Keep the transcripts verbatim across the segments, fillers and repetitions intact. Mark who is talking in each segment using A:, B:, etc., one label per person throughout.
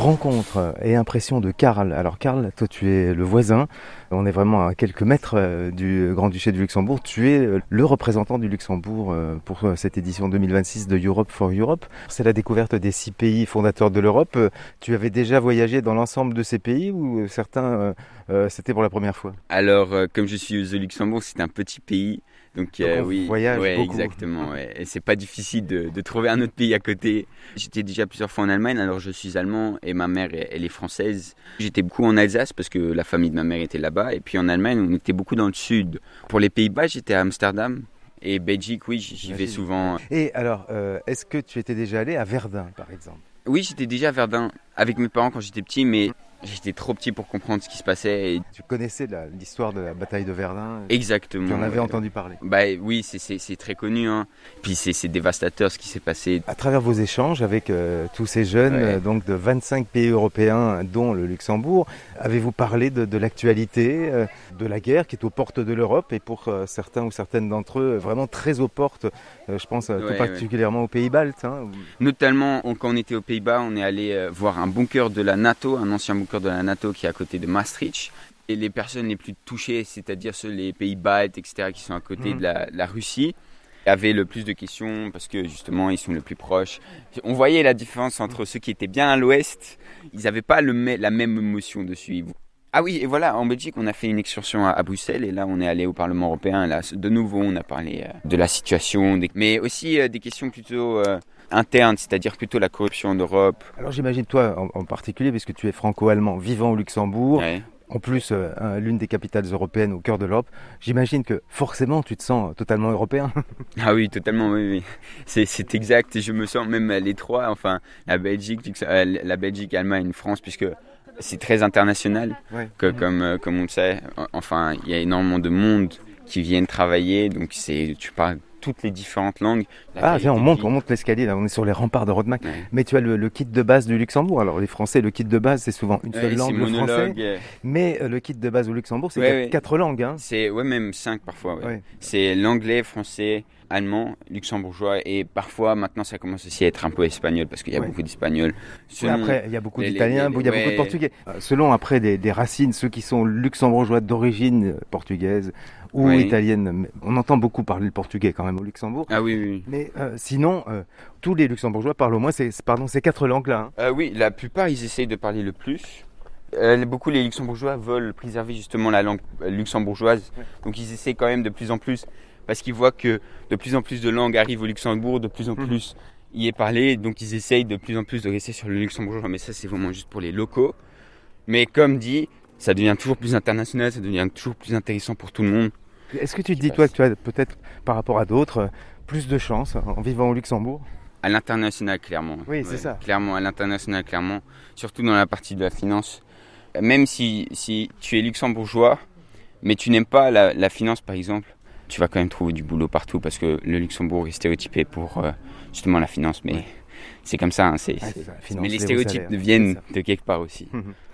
A: rencontre et impression de Karl. Alors Karl, toi tu es le voisin, on est vraiment à quelques mètres du Grand-Duché du Luxembourg. Tu es le représentant du Luxembourg pour cette édition deux mille vingt-six de Europe for Europe. C'est la découverte des six pays fondateurs de l'Europe. Tu avais déjà voyagé dans l'ensemble de ces pays ou certains, euh, c'était pour la première fois?
B: Alors, euh, comme je suis au Luxembourg, c'est un petit pays. Donc,
A: Donc
B: euh,
A: on
B: oui,
A: voyage
B: ouais,
A: beaucoup.
B: exactement. Ouais. Et c'est pas difficile de, de trouver un autre pays à côté. J'étais déjà plusieurs fois en Allemagne, alors je suis allemand et ma mère, elle est française. J'étais beaucoup en Alsace parce que la famille de ma mère était là-bas. Et puis en Allemagne, on était beaucoup dans le sud. Pour les Pays-Bas, j'étais à Amsterdam. Et Belgique, oui, j'y vais souvent.
A: Et alors, euh, est-ce que tu étais déjà allé à Verdun, par exemple?
B: Oui, j'étais déjà à Verdun avec mes parents quand j'étais petit, mais j'étais trop petit pour comprendre ce qui se passait. Et...
A: Tu connaissais la, l'histoire de la bataille de Verdun?
B: Exactement.
A: Tu en avais
B: ouais.
A: entendu parler?
B: Bah oui, c'est, c'est, c'est très connu. Hein. Puis c'est, c'est dévastateur ce qui s'est passé.
A: À travers vos échanges avec euh, tous ces jeunes,
B: Ouais.
A: euh, donc de vingt-cinq pays européens, dont le Luxembourg, avez-vous parlé de, de l'actualité, euh, de la guerre qui est aux portes de l'Europe et pour euh, certains ou certaines d'entre eux, vraiment très aux portes, euh, je pense euh,
B: Ouais,
A: tout particulièrement ouais. aux pays baltes. Hein, où...
B: Notamment, on, quand on était aux Pays-Bas, on est allé euh, voir un bunker de la NATO, un ancien bunker de la NATO qui est à côté de Maastricht. Et les personnes les plus touchées, c'est-à-dire ceux, les pays baltes, et cetera, qui sont à côté mmh. de, la, de la Russie, avaient le plus de questions parce que justement, ils sont le plus proches. On voyait la différence entre ceux qui étaient bien à l'ouest, ils n'avaient pas le, la même émotion dessus. Ah oui, et voilà, en Belgique, on a fait une excursion à, à Bruxelles et là, on est allé au Parlement européen. Et là, de nouveau, on a parlé euh, de la situation, des, mais aussi euh, des questions plutôt... Euh, interne, c'est-à-dire plutôt la corruption en Europe.
A: Alors j'imagine toi en, en particulier, puisque tu es franco-allemand vivant au Luxembourg, ouais. En plus euh, l'une des capitales européennes au cœur de l'Europe, j'imagine que forcément tu te sens totalement européen.
B: Ah oui, totalement, oui, oui. C'est, c'est exact, et je me sens même les trois, enfin la Belgique, la Belgique, Allemagne, France, puisque c'est très international, ouais. que, mmh. comme, euh, comme on le sait, enfin il y a énormément de monde qui viennent travailler, donc c'est, tu parles toutes les différentes langues.
A: Ah tiens, on monte, on monte l'escalier, là, on est sur les remparts de Rodemack. Ouais. Mais tu as le, le kit de base du Luxembourg. Alors les Français, le kit de base, c'est souvent une seule ouais, langue, le français. Yeah. Mais euh, le kit de base au Luxembourg, c'est ouais, quatre, ouais. quatre langues. Hein.
B: C'est ouais, même cinq parfois. Ouais. Ouais. C'est l'anglais, français, allemand, luxembourgeois et parfois maintenant ça commence aussi à être un peu espagnol parce qu'il y a ouais. beaucoup d'espagnols.
A: Selon ouais, après, il y a beaucoup les, d'italiens, les, les, il y a ouais. beaucoup de portugais. Euh, selon après des, des racines, ceux qui sont luxembourgeois d'origine portugaise ou oui. italienne. On entend beaucoup parler le portugais quand même au Luxembourg.
B: Ah oui, oui.
A: Mais euh, sinon, euh, tous les luxembourgeois parlent au moins ces, pardon, ces quatre langues-là. Hein.
B: Euh, oui, la plupart, ils essayent de parler le plus. Euh, beaucoup les luxembourgeois veulent préserver justement la langue luxembourgeoise. Ouais. Donc ils essayent quand même de plus en plus, parce qu'ils voient que de plus en plus de langues arrivent au Luxembourg, de plus en mmh. plus y est parlé. Donc ils essayent de plus en plus de rester sur le luxembourgeois. Mais ça, c'est vraiment juste pour les locaux. Mais comme dit, ça devient toujours plus international, ça devient toujours plus intéressant pour tout le monde.
A: Est-ce que tu te dis, toi, que tu as peut-être, par rapport à d'autres, plus de chance en vivant au Luxembourg?
B: À l'international, clairement.
A: Oui, ouais, c'est ça.
B: Clairement, à l'international, clairement. Surtout dans la partie de la finance. Même si, si tu es luxembourgeois, mais tu n'aimes pas la, la finance, par exemple, tu vas quand même trouver du boulot partout parce que le Luxembourg est stéréotypé pour euh, justement la finance. Mais ouais. c'est comme ça. Hein, c'est, ouais, c'est ça. Finance, mais les stéréotypes salaires, viennent de quelque part aussi.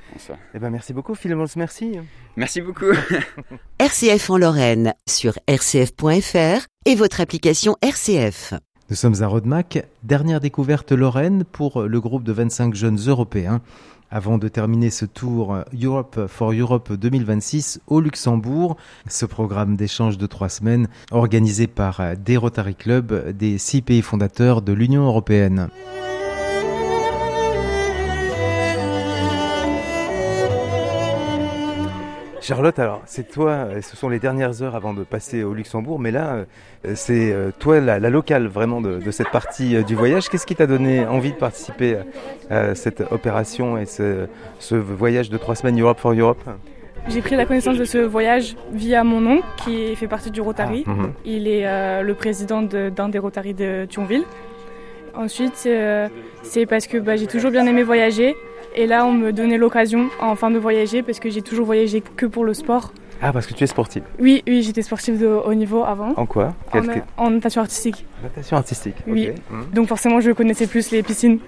A: Eh ben merci beaucoup, Philémon, merci.
B: Merci beaucoup.
C: R C F en Lorraine sur r c f point f r et votre application R C F.
A: Nous sommes à Rodemack, dernière découverte lorraine pour le groupe de vingt-cinq jeunes européens. Avant de terminer ce tour Europe for Europe deux mille vingt-six au Luxembourg, ce programme d'échange de trois semaines organisé par des Rotary Club des six pays fondateurs de l'Union européenne. Charlotte, alors c'est toi, ce sont les dernières heures avant de passer au Luxembourg, mais là c'est toi la, la locale vraiment de, de cette partie du voyage. Qu'est-ce qui t'a donné envie de participer à cette opération et ce, ce voyage de trois semaines Europe for Europe ?
D: J'ai pris la connaissance de ce voyage via mon oncle qui fait partie du Rotary. Ah, mm-hmm. Il est euh, le président de, d'un des Rotary de Thionville. Ensuite, euh, c'est parce que bah, j'ai toujours bien aimé voyager. Et là, on me donnait l'occasion enfin de voyager parce que j'ai toujours voyagé que pour le sport.
A: Ah, parce que tu es sportive ?
D: Oui, oui, j'étais sportive de haut niveau avant.
A: En quoi ?
D: En, en natation artistique.
A: Natation artistique,
D: oui.
A: Ok. Mmh.
D: Donc forcément, je connaissais plus les piscines.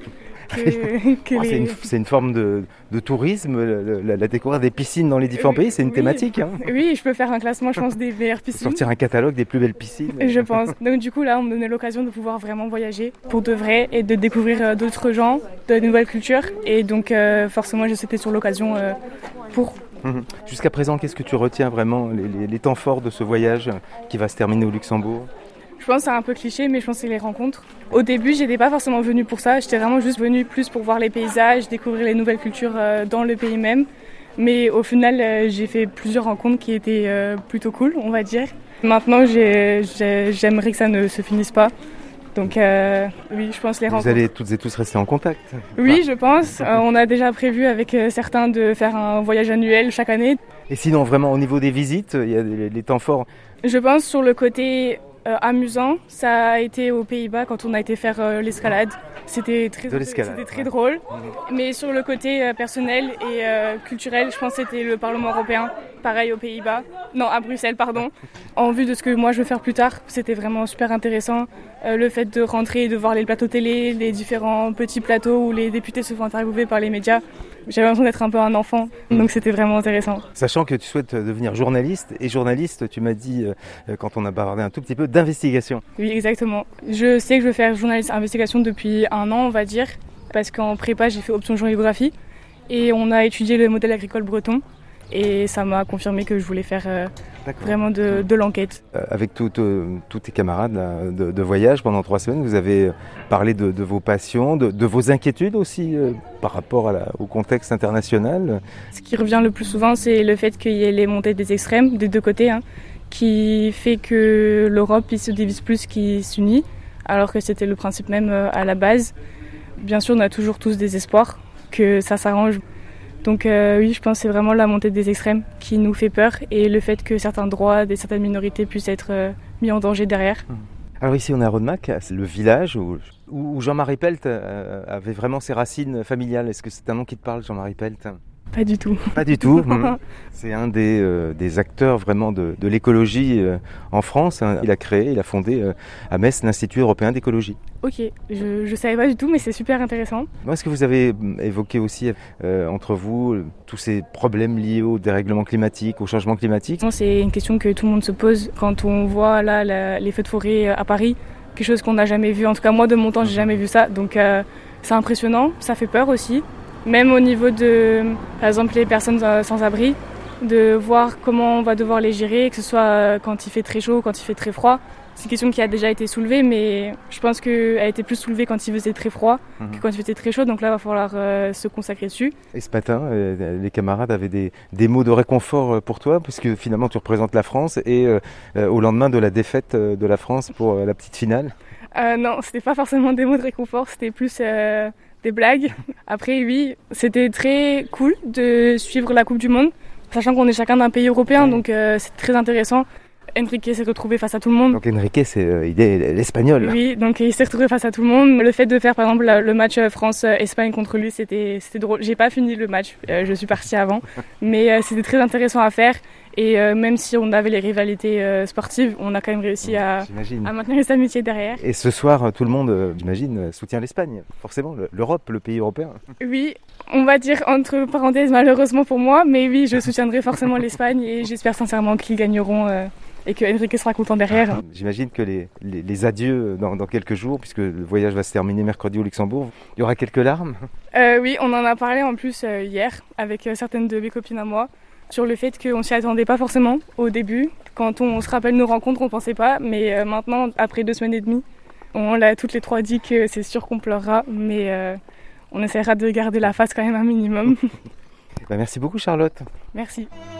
D: que, que
A: oh,
D: les...
A: c'est, une, c'est une forme de, de tourisme, le, la, la découverte des piscines dans les différents pays, c'est une
D: oui,
A: thématique. Hein.
D: Oui, je peux faire un classement, je pense, des meilleures piscines.
A: Sortir un catalogue des plus belles piscines.
D: Je pense. Donc du coup, là, on me donnait l'occasion de pouvoir vraiment voyager pour de vrai et de découvrir d'autres gens, de nouvelles cultures. Et donc, euh, forcément, je sautais sur l'occasion euh, pour...
A: Mmh. Jusqu'à présent, qu'est-ce que tu retiens vraiment, les, les, les temps forts de ce voyage qui va se terminer au Luxembourg?
D: Je pense que c'est un peu cliché, mais je pense que c'est les rencontres. Au début, j'étais pas forcément venue pour ça. J'étais vraiment juste venue plus pour voir les paysages, découvrir les nouvelles cultures euh, dans le pays même. Mais au final, euh, j'ai fait plusieurs rencontres qui étaient euh, plutôt cool, on va dire. Maintenant, j'ai, j'ai, j'aimerais que ça ne se finisse pas. Donc euh, oui, je pense les rencontres.
A: Vous allez toutes et tous rester en contact?
D: Oui, je pense. Euh, on a déjà prévu avec euh, certains de faire un voyage annuel chaque année.
A: Et sinon, vraiment, au niveau des visites, il y a les, les temps forts?
D: Je pense sur le côté euh, amusant, ça a été aux Pays-Bas quand on a été faire euh, l'escalade. C'était très,
A: de l'escalade,
D: c'était très
A: ouais.
D: drôle. Mmh. Mais sur le côté euh, personnel et euh, culturel, je pense que c'était le Parlement européen. Pareil aux Pays-Bas. Non, à Bruxelles, pardon. En vue de ce que moi je veux faire plus tard, c'était vraiment super intéressant. Euh, le fait de rentrer et de voir les plateaux télé, les différents petits plateaux où les députés se font interviewer par les médias. J'avais l'impression d'être un peu un enfant, donc c'était vraiment intéressant.
A: Sachant que tu souhaites devenir journaliste, et journaliste, tu m'as dit, euh, quand on a bavardé un tout petit peu, d'investigation.
D: Oui, exactement. Je sais que je veux faire journaliste investigation depuis un an, on va dire, parce qu'en prépa, j'ai fait option géographie, et on a étudié le modèle agricole breton, et ça m'a confirmé que je voulais faire euh, vraiment de, de l'enquête.
A: Euh, avec tout, euh, tous tes camarades là, de, de voyage pendant trois semaines, vous avez parlé de, de vos passions, de, de vos inquiétudes aussi euh, par rapport à la, au contexte international.
D: Ce qui revient le plus souvent, c'est le fait qu'il y ait les montées des extrêmes, des deux côtés, hein, qui fait que l'Europe il se divise plus qu'il s'unit, alors que c'était le principe même euh, à la base. Bien sûr, on a toujours tous des espoirs que ça s'arrange. Donc euh, oui, je pense que c'est vraiment la montée des extrêmes qui nous fait peur et le fait que certains droits de certaines minorités puissent être euh, mis en danger derrière.
A: Alors ici on est à Rodemack, c'est le village où, où Jean-Marie Pelt euh, avait vraiment ses racines familiales. Est-ce que c'est un nom qui te parle, Jean-Marie Pelt ?
D: Pas du tout.
A: Pas du tout. Mmh. C'est un des, euh, des acteurs vraiment de, de l'écologie euh, en France. Hein. Il a créé, il a fondé euh, à Metz l'Institut européen d'écologie.
D: Ok, je ne savais pas du tout, mais c'est super intéressant.
A: Est-ce que vous avez évoqué aussi euh, entre vous euh, tous ces problèmes liés au dérèglement climatique, au changement climatique ?
D: C'est une question que tout le monde se pose quand on voit là la, les feux de forêt à Paris, quelque chose qu'on n'a jamais vu. En tout cas, moi de mon temps, j'ai jamais vu ça. Donc euh, c'est impressionnant, ça fait peur aussi. Même au niveau de, par exemple, les personnes sans abri, de voir comment on va devoir les gérer, que ce soit quand il fait très chaud, quand il fait très froid. C'est une question qui a déjà été soulevée, mais je pense qu'elle a été plus soulevée quand il faisait très froid mmh. que quand il faisait très chaud. Donc là, il va falloir euh, se consacrer dessus.
A: Et ce matin, euh, les camarades avaient des, des mots de réconfort pour toi, puisque finalement, tu représentes la France et euh, au lendemain de la défaite de la France pour euh, la petite finale.
D: Euh, non, c'était pas forcément des mots de réconfort, c'était plus euh, des blagues. Après, oui, c'était très cool de suivre la Coupe du Monde, sachant qu'on est chacun d'un pays européen, mmh. donc euh, c'est très intéressant. Enrique s'est retrouvé face à tout le monde.
A: Donc Enrique, c'est, euh, il est l'espagnol.
D: Oui, donc il s'est retrouvé face à tout le monde. Le fait de faire par exemple le match France-Espagne contre lui, c'était, c'était drôle. J'ai pas fini le match, euh, je suis partie avant, mais euh, c'était très intéressant à faire. Et euh, même si on avait les rivalités euh, sportives, on a quand même réussi à, à maintenir les amitiés derrière.
A: Et ce soir, tout le monde, euh, j'imagine, soutient l'Espagne, forcément, l'Europe, le pays européen.
D: Oui, on va dire entre parenthèses malheureusement pour moi, mais oui, je soutiendrai forcément l'Espagne et j'espère sincèrement qu'ils gagneront. Euh, et que Enrique sera content derrière.
A: J'imagine que les, les, les adieux dans, dans quelques jours, puisque le voyage va se terminer mercredi au Luxembourg, il y aura quelques larmes.
D: euh, Oui, on en a parlé en plus euh, hier avec euh, certaines de mes copines à moi, sur le fait qu'on ne s'y attendait pas forcément au début. Quand on se rappelle nos rencontres, on ne pensait pas, mais euh, maintenant, après deux semaines et demie, on l'a toutes les trois dit que c'est sûr qu'on pleurera, mais euh, on essaiera de garder la face quand même un minimum.
A: Bah, merci beaucoup Charlotte.
D: Merci.